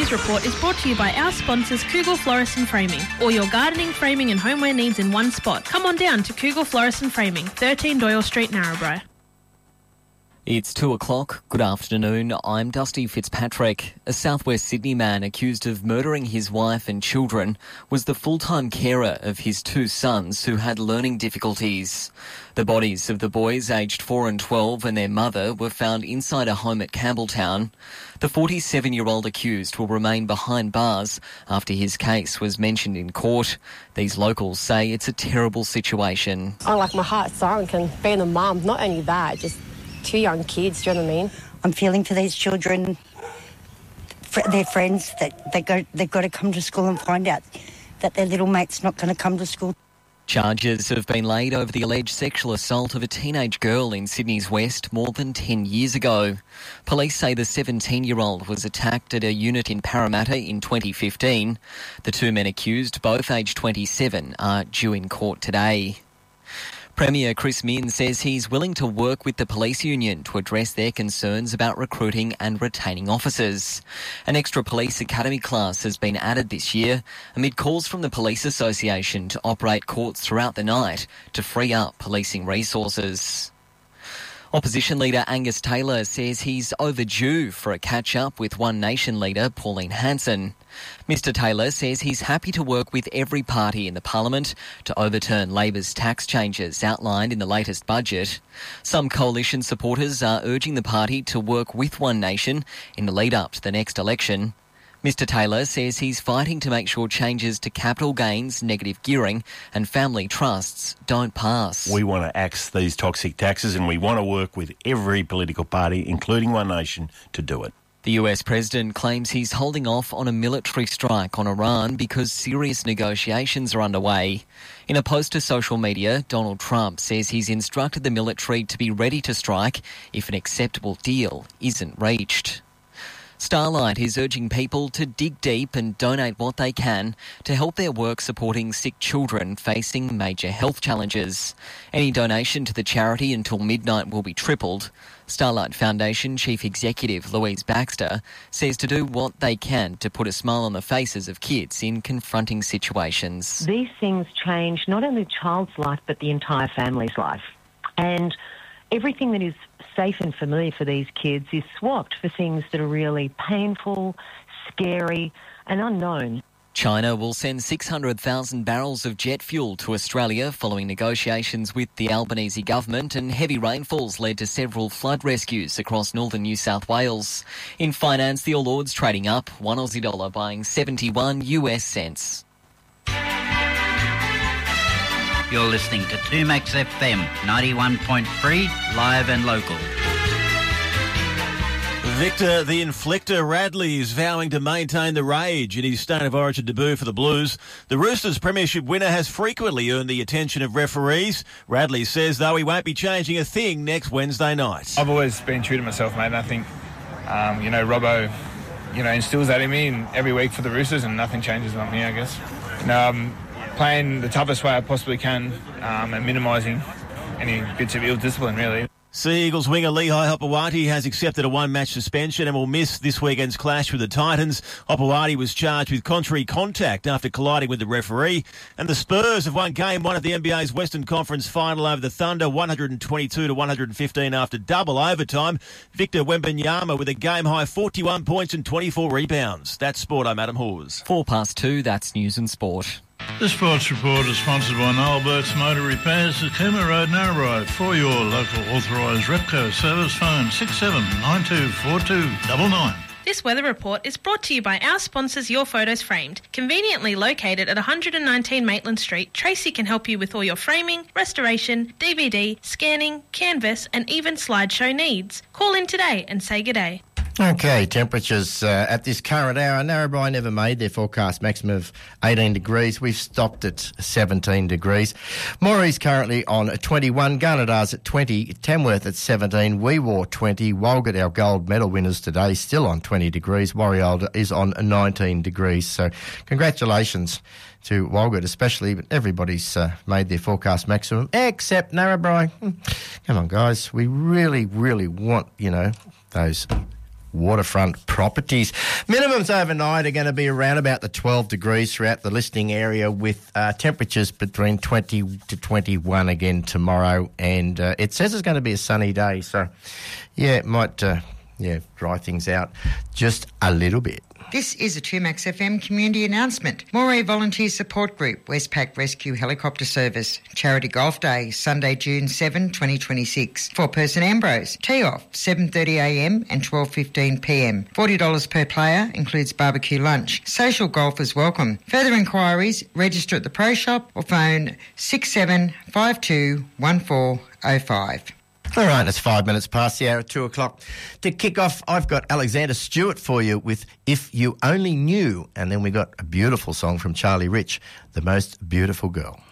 News Report is brought to you by our sponsors Kugel Florist and Framing. All your gardening, framing and homeware needs in one spot. Come on down to Kugel Florist and Framing, 13 Doyle Street, Narrabri. It's 2 o'clock. Good afternoon. I'm Dusty Fitzpatrick. A southwest Sydney man accused of murdering his wife and children was the full-time carer of his two sons who had learning difficulties. The bodies of the boys aged 4 and 12 and their mother were found inside a home at Campbelltown. The 47-year-old accused will remain behind bars after his case was mentioned in court. These locals say it's a terrible situation. My heart's sorrowing being a mum. Not only that, just two young kids, do you know what I mean? I'm feeling for these children, their friends, that they've got to come to school and find out that their little mate's not going to come to school. Charges have been laid over the alleged sexual assault of a teenage girl in Sydney's West more than 10 years ago. Police say the 17-year-old was attacked at a unit in Parramatta in 2015. The two men accused, both aged 27, are due in court today. Premier Chris Minns says he's willing to work with the police union to address their concerns about recruiting and retaining officers. An extra police academy class has been added this year amid calls from the Police Association to operate courts throughout the night to free up policing resources. Opposition leader Angus Taylor says he's overdue for a catch-up with One Nation leader Pauline Hanson. Mr Taylor says he's happy to work with every party in the parliament to overturn Labor's tax changes outlined in the latest budget. Some coalition supporters are urging the party to work with One Nation in the lead-up to the next election. Mr Taylor says he's fighting to make sure changes to capital gains, negative gearing and family trusts don't pass. We want to axe these toxic taxes and we want to work with every political party, including One Nation, to do it. The US president claims he's holding off on a military strike on Iran because serious negotiations are underway. In a post to social media, Donald Trump says he's instructed the military to be ready to strike if an acceptable deal isn't reached. Starlight is urging people to dig deep and donate what they can to help their work supporting sick children facing major health challenges. Any donation to the charity until midnight will be tripled. Starlight Foundation Chief Executive Louise Baxter says to do what they can to put a smile on the faces of kids in confronting situations. These things change not only the child's life but the entire family's life. And everything that is safe and familiar for these kids is swapped for things that are really painful, scary and unknown. China will send 600,000 barrels of jet fuel to Australia following negotiations with the Albanese government, and heavy rainfalls led to several flood rescues across northern New South Wales. In finance, the All Ords trading up, one Aussie dollar buying 71 US cents. You're listening to 2Max FM 91.3, live and local. Victor the Inflictor Radley is vowing to maintain the rage in his State of Origin debut for the Blues. The Roosters premiership winner has frequently earned the attention of referees. Radley says, though, he won't be changing a thing next Wednesday night. I've always been true to myself, mate, and I think, Robbo, instills that in me every week for the Roosters, and nothing changes on me, I guess. I'm playing the toughest way I possibly can and minimising any bits of ill discipline, really. Sea Eagles winger Lehigh Hopewadi has accepted a one-match suspension and will miss this weekend's clash with the Titans. Hopewadi was charged with contrary contact after colliding with the referee. And the Spurs have won Game 1 of the NBA's Western Conference Final over the Thunder, 122-115 after double overtime. Victor Wembanyama with a game-high 41 points and 24 rebounds. That's Sport. I'm Adam Hawes. 2:04, that's News and Sport. The Sports Report is sponsored by Noel Burt's Motor Repairs at Cooma Road, Narrabri. For your local authorised Repco service, phone 67924299. This weather report is brought to you by our sponsors Your Photos Framed. Conveniently located at 119 Maitland Street, Tracy can help you with all your framing, restoration, DVD, scanning, canvas and even slideshow needs. Call in today and say good day. Okay, temperatures at this current hour. Narrabri never made their forecast maximum of 18 degrees. We've stopped at 17 degrees. Moray's currently on 21, Gunnedar's at 20, Tamworth at 17, Weewar 20, Walgett, our gold medal winners today, still on 20 degrees. Warriolda is on 19 degrees. So congratulations to Walgett especially, but everybody's made their forecast maximum except Narrabri. Come on, guys. We really, really want, those Waterfront Properties. Minimums overnight are going to be around about the 12 degrees throughout the listing area, with temperatures between 20 to 21 again tomorrow. And it says it's going to be a sunny day. So, yeah, it might dry things out just a little bit. This is a 2Max FM community announcement. Moray Volunteer Support Group, Westpac Rescue Helicopter Service. Charity Golf Day, Sunday, June 7, 2026. Four-person Ambrose. Tee-off, 7:30am and 12:15pm. $40 per player, includes barbecue lunch. Social golfers welcome. Further inquiries, register at the Pro Shop or phone 67521405. All right, it's 5 minutes past the hour at 2 o'clock. To kick off, I've got Alexander Stewart for you with If You Only Knew. And then we got a beautiful song from Charlie Rich, The Most Beautiful Girl.